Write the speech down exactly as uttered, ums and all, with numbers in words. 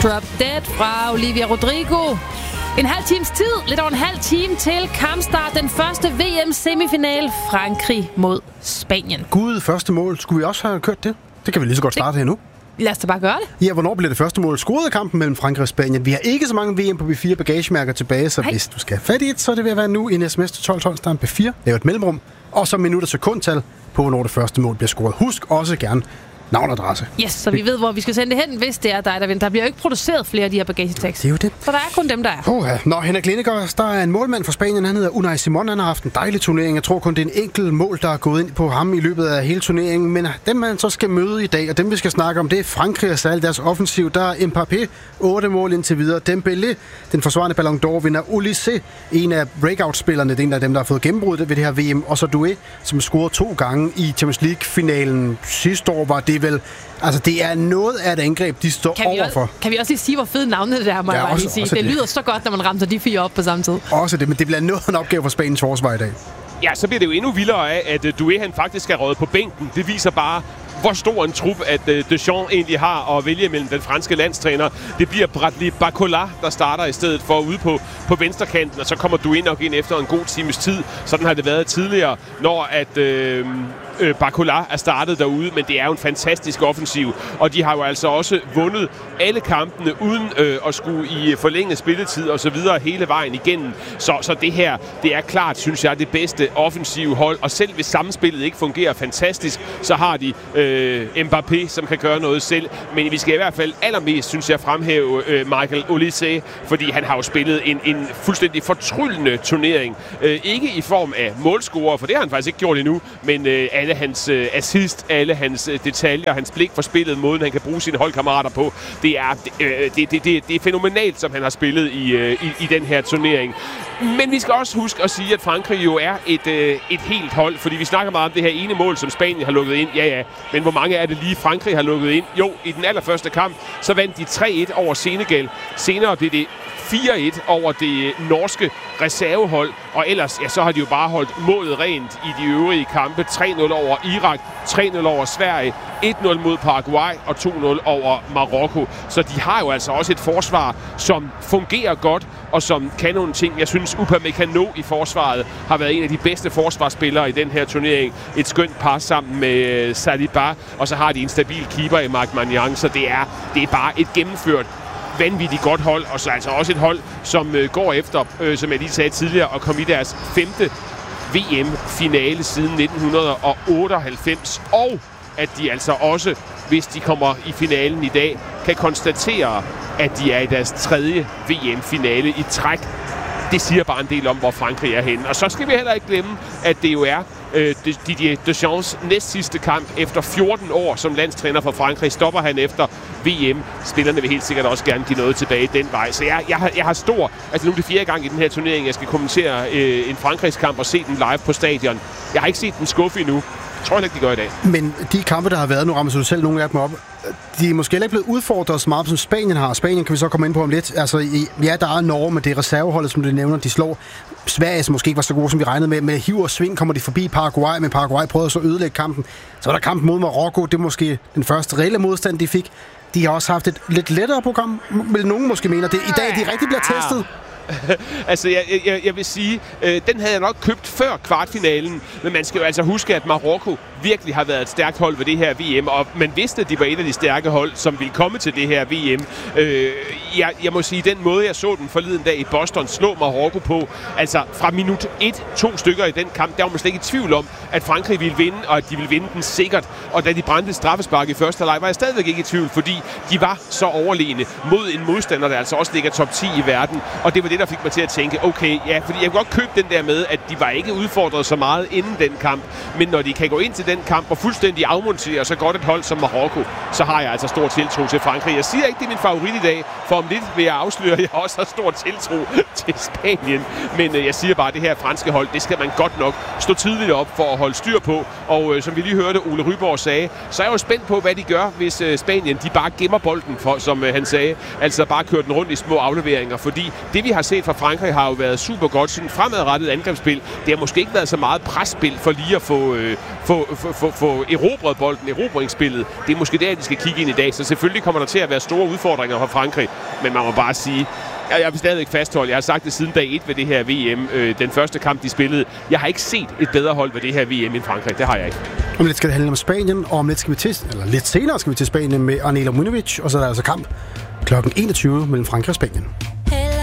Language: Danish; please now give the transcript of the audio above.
Drop Dead fra Olivia Rodrigo. En halv times tid, lidt over en halv time til kampstart. Den første V M-semifinal, Frankrig mod Spanien. Gud, første mål. Skulle vi også have kørt det? Det kan vi lige så godt starte her nu. Lad os da bare gøre det. Ja, hvornår bliver det første mål scoret i kampen mellem Frankrig og Spanien? Vi har ikke så mange V M på B fire bagagemærker tilbage, så Hej. Hvis du skal have fat i et, så er det ved at være nu i en sms til tolv tolv, starten B fire. Lav et mellemrum, og så minut og sekundtal på, hvornår det første mål bliver scoret. Husk også gerne navn og adresse. Yes, så vi ved, hvor vi skal sende det hen, hvis det er dig, der vinder. Der bliver jo ikke produceret flere af de her bagagetekster. Det er jo det. Så der er kun dem, der er. Oh, ja. Nå, Henrik Linegaard, der er en målmand fra Spanien. Han hedder Unai Simon. Han har haft en dejlig turnering. Jeg tror kun, det er en enkelt mål, der er gået ind på ham i løbet af hele turneringen. Men dem, man så skal møde i dag, og dem, vi skal snakke om, det er Frankrig og særligt deres offensiv. Der er Mbappé, otte mål indtil videre. Dembélé, den forsvarende Ballon d'Or-vinder. Olise, en af breakout-spillerne. Det er en af dem, der har fået gennembruddet ved det her V M. Og så Doué, som scorede to gange i Champions League-finalen. Sidste år var det vel... Altså, det er noget af et angreb, de står kan overfor. Også, kan vi også lige sige, hvor fede navne det er, må ja, jeg bare lige sige. Det, det lyder så godt, når man rammer de fire op på samme tid. Også det, men det bliver noget en opgave for Spaniens forsvar i dag. Ja, så bliver det jo endnu vildere af, at Doué han faktisk er røget på bænken. Det viser bare, hvor stor en trup, at Deschamps egentlig har at vælge mellem den franske landstræner. Det bliver Bradley Barcola, der starter i stedet for ude på, på venstrekanten, og så kommer Doué nok ind efter en god times tid. Sådan har det været tidligere, når at... Øh, Barcola er startet derude, men det er jo en fantastisk offensiv, og de har jo altså også vundet alle kampene uden øh, at skulle i forlænget spilletid og så videre hele vejen igennem. Så, så det her, det er klart, synes jeg, det bedste offensive hold, og selv hvis samspillet ikke fungerer fantastisk, så har de øh, Mbappé, som kan gøre noget selv, men vi skal i hvert fald allermest, synes jeg, fremhæve øh, Michael Olise, fordi han har jo spillet en, en fuldstændig fortryllende turnering. Øh, ikke i form af målscorer, for det har han faktisk ikke gjort endnu, men øh, alle hans øh, assist, alle hans øh, detaljer, hans blik for spillet, måden han kan bruge sine holdkammerater på, det er, øh, det, det, det, det er fænomenalt, som han har spillet i, øh, i, i den her turnering. Men vi skal også huske at sige, at Frankrig jo er et, øh, et helt hold, fordi vi snakker meget om det her ene mål, som Spanien har lukket ind. Ja, ja, men hvor mange er det lige Frankrig har lukket ind? Jo, i den allerførste kamp, så vandt de tre et over Senegal. Senere blev det fire et over det norske reservehold, og ellers ja, så har de jo bare holdt målet rent i de øvrige kampe. tre nul over Irak, tre nul over Sverige, et nul mod Paraguay og to nul over Marokko. Så de har jo altså også et forsvar, som fungerer godt, og som kan nogle ting. Jeg synes, Upamecano i forsvaret har været en af de bedste forsvarsspillere i den her turnering. Et skønt par sammen med Saliba, og så har de en stabil keeper i Marc Maignan, så det er, det er bare et gennemført vanvittigt godt hold, og så altså også et hold, som øh, går efter, øh, som jeg lige sagde tidligere, at komme i deres femte V M-finale siden nitten otteoghalvfems, og at de altså også, hvis de kommer i finalen i dag, kan konstatere, at de er i deres tredje V M-finale i træk. Det siger bare en del om, hvor Frankrig er henne. Og så skal vi heller ikke glemme, at det jo er øh, Didier Deschamps næst sidste kamp efter fjorten år som landstræner for Frankrig. Stopper han efter V M. Spillerne vil helt sikkert også gerne give noget tilbage den vej. Så jeg, jeg, har, jeg har stor... Altså nu er det fjerde gang i den her turnering, jeg skal kommentere øh, en Frankrigskamp og se den live på stadion. Jeg har ikke set den skuffe endnu. Jeg tror ikke, de gør i dag. Men de kampe, der har været, nu rammer du selv nogle af dem op, de er måske heller ikke blevet udfordret så meget, som Spanien har. Spanien kan vi så komme ind på om lidt. Altså, ja, der er Norge, men det er reserveholdet, som du nævner, de slår. Sverige, som måske ikke var så gode, som vi regnede med. Med hiv og sving kommer de forbi Paraguay, men Paraguay prøvede så at ødelægge kampen. Så var der kampen mod Marokko. Det er måske den første reelle modstand, de fik. De har også haft et lidt lettere program, vil nogen måske mener det. I dag de rigtig bliver testet. altså, jeg, jeg, jeg vil sige, øh, den havde jeg nok købt før kvartfinalen, men man skal jo altså huske, at Marokko virkelig har været et stærkt hold ved det her V M, og man vidste, at de var et af de stærke hold, som ville komme til det her V M. Øh, jeg, jeg må sige, den måde, jeg så den forleden dag i Boston slå Marokko på, altså fra minut et, to stykker i den kamp, der var man slet ikke i tvivl om, at Frankrig ville vinde, og at de ville vinde den sikkert. Og da de brændte straffespark i første halvleg, var jeg stadigvæk ikke i tvivl, fordi de var så overlegne mod en modstander, der altså også ligger top ti i verden, og det var det, der fik mig til at tænke, okay, ja, fordi jeg kunne godt købe den der med, at de var ikke udfordret så meget inden den kamp, men når de kan gå ind til den kamp og fuldstændig afmontere så godt et hold som Marokko, så har jeg altså stor tiltro til Frankrig. Jeg siger ikke, det er min favorit i dag, for om lidt vil jeg afsløre, at jeg også har stor tiltro til Spanien, men øh, jeg siger bare, at det her franske hold, det skal man godt nok stå tidligt op for at holde styr på, og øh, som vi lige hørte Ole Ryborg sagde, så er jeg jo spændt på, hvad de gør, hvis øh, Spanien, de bare gemmer bolden, for, som øh, han sagde, altså bare kører den rundt i små afleveringer, fordi det vi har set fra Frankrig har jo været super godt, sådan fremadrettet angrebsspil. Det har måske ikke været så meget presspil for lige at få, øh, få, få, få, få erobret bolden, erobringsspillet. Det er måske der, de skal kigge ind i dag. Så selvfølgelig kommer der til at være store udfordringer for Frankrig. Men man må bare sige, jeg, jeg vil stadigvæk fastholde, jeg har sagt det siden dag et ved det her V M. Øh, den første kamp, de spillede. Jeg har ikke set et bedre hold ved det her V M end Frankrig. Det har jeg ikke. Om lidt skal det handle om Spanien, og om lidt skal vi til, eller lidt senere skal vi til Spanien med Anela Munovic. Og så er der altså kamp klokken enogtyve mellem Frankrig og Spanien.